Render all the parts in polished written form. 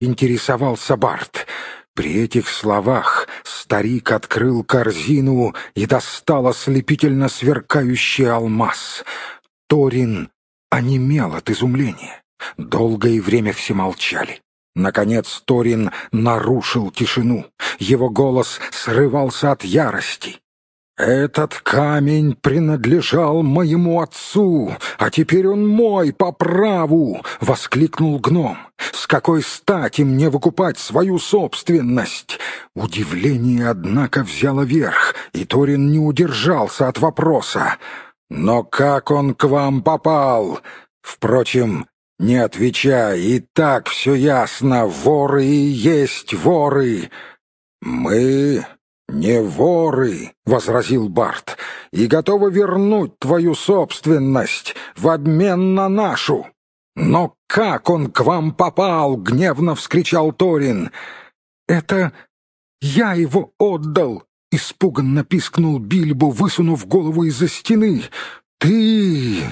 интересовался Барт. При этих словах старик открыл корзину и достал ослепительно сверкающий алмаз. Торин онемел от изумления. Долгое время все молчали. Наконец Торин нарушил тишину. Его голос срывался от ярости. «Этот камень принадлежал моему отцу, а теперь он мой по праву!» — воскликнул гном. «С какой стати мне выкупать свою собственность?» Удивление, однако, взяло верх, и Торин не удержался от вопроса. «Но как он к вам попал? Впрочем, не отвечай, и так все ясно, воры и есть воры!» «Мы не воры», — возразил Барт, — «и готовы вернуть твою собственность в обмен на нашу». «Но как он к вам попал?» — гневно вскричал Торин. «Это я его отдал!» — испуганно пискнул Бильбо, высунув голову из-за стены. «Ты...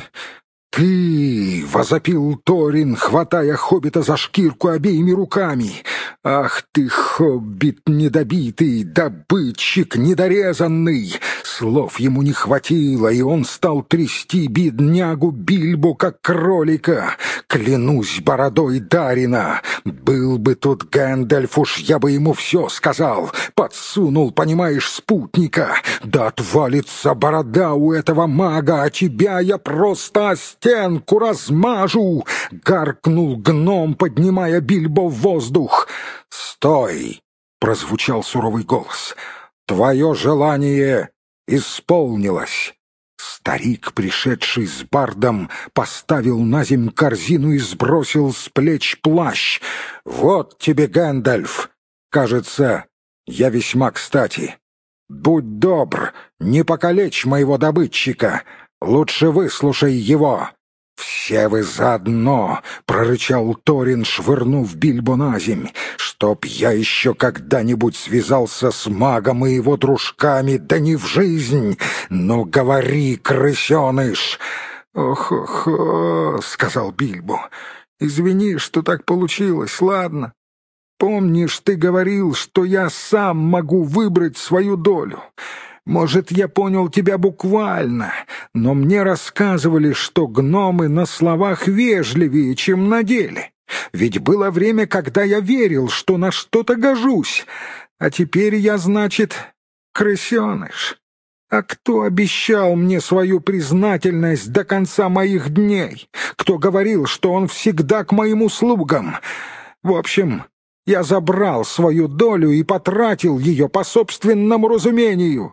ты!» — возопил Торин, хватая хоббита за шкирку обеими руками. «Ах ты, хоббит недобитый, добытчик недорезанный!» Слов ему не хватило, и он стал трясти беднягу Бильбо, как кролика. «Клянусь бородой Дарина, был бы тут Гэндальф, уж я бы ему все сказал. Подсунул, понимаешь, спутника. Да отвалится борода у этого мага, а тебя я просто о стенку размажу!» Гаркнул гном, поднимая Бильбо в воздух. «Стой!» — прозвучал суровый голос. «Твое желание исполнилось». Старик, пришедший с бардом, поставил на земь корзину и сбросил с плеч плащ. «Вот тебе, Гэндальф! Кажется, я весьма кстати. Будь добр, не покалечь моего добытчика. Лучше выслушай его». «Все вы заодно!» — прорычал Торин, швырнув Бильбо на земь. «Чтоб я еще когда-нибудь связался с магом и его дружками, да не в жизнь! Ну, говори, крысеныш!» «Ох-ох-ох!» — сказал Бильбо. «Извини, что так получилось, ладно? Помнишь, ты говорил, что я сам могу выбрать свою долю? Может, я понял тебя буквально, но мне рассказывали, что гномы на словах вежливее, чем на деле. Ведь было время, когда я верил, что на что-то гожусь, а теперь я, значит, крысеныш. А кто обещал мне свою признательность до конца моих дней? Кто говорил, что он всегда к моим услугам? В общем, я забрал свою долю и потратил ее по собственному разумению».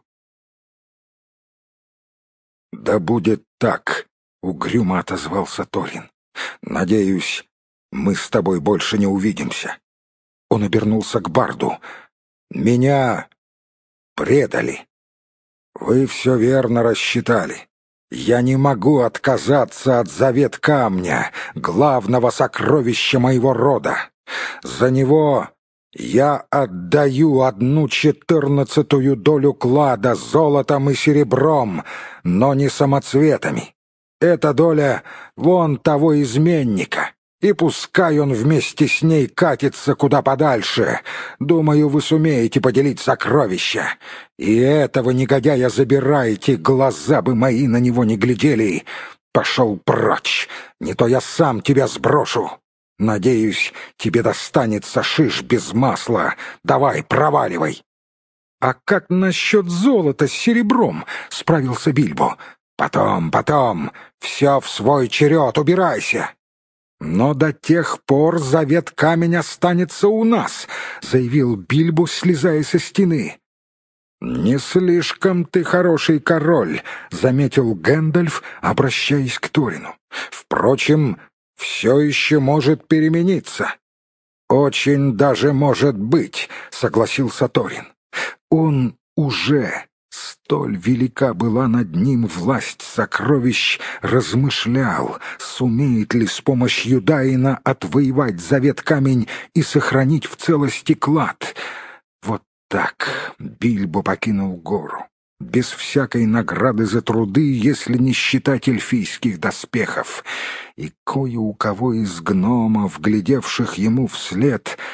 «Да будет так», — угрюмо отозвался Торин. «Надеюсь, мы с тобой больше не увидимся». Он обернулся к барду. «Меня предали. Вы все верно рассчитали. Я не могу отказаться от завет камня, главного сокровища моего рода. За него я отдаю 1/14 долю клада золотом и серебром, но не самоцветами. Эта доля вон того изменника, и пускай он вместе с ней катится куда подальше. Думаю, вы сумеете поделить сокровища. И этого негодяя забирайте, глаза бы мои на него не глядели. Пошел прочь, не то я сам тебя сброшу. Надеюсь, тебе достанется шиш без масла. Давай, проваливай». «А как насчет золота с серебром?» — справился Бильбо. Потом, все в свой черед, убирайся». «Но до тех пор завет камень останется у нас», — заявил Бильбо, слезая со стены. «Не слишком ты хороший король», — заметил Гэндальф, обращаясь к Торину. «Впрочем, все еще может перемениться». «Очень даже может быть», — согласился Торин. Он уже, столь велика была над ним власть сокровищ, размышлял, сумеет ли с помощью Dain отвоевать завет камень и сохранить в целости клад. Вот так Бильбо покинул гору, без всякой награды за труды, если не считать эльфийских доспехов. И кое у кого из гномов, глядевших ему вслед,